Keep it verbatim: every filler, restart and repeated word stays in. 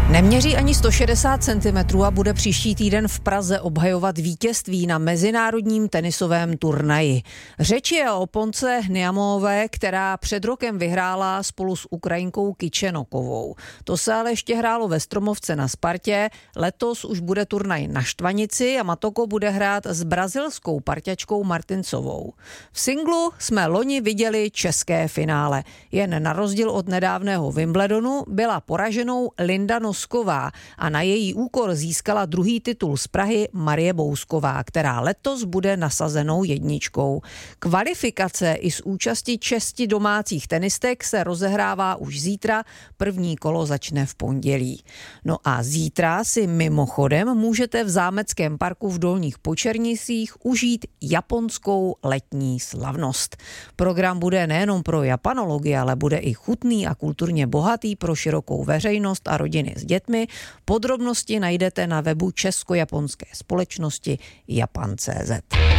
Neměří ani sto šedesát centimetrů a bude příští týden v Praze obhajovat vítězství na mezinárodním tenisovém turnaji. Řeč je o Ponce Niamové, která před rokem vyhrála spolu s Ukrajinkou Kičenokovou. To se ale ještě hrálo ve Stromovce na Spartě. Letos už bude turnaj na Štvanici a Matoko bude hrát s brazilskou parťačkou Martincovou. V singlu jsme loni viděli české finále. Jen na rozdíl od nedávného Wimbledonu byla poraženou Linda Nosková a na její úkor získala druhý titul z Prahy Marie Bousková, která letos bude nasazenou jedničkou. Kvalifikace i s účastí šesti domácích tenistek se rozehrává už zítra, první kolo začne v pondělí. No a zítra si mimochodem můžete v Zámeckém parku v Dolních Počernicích užít japonskou letní slavnost. Program bude nejenom pro japanology, ale bude i chutný a kulturně bohatý pro širokou veřejnost a rodiny s dětmi. Podrobnosti najdete na webu česko-japonské společnosti japan tečka cé zet.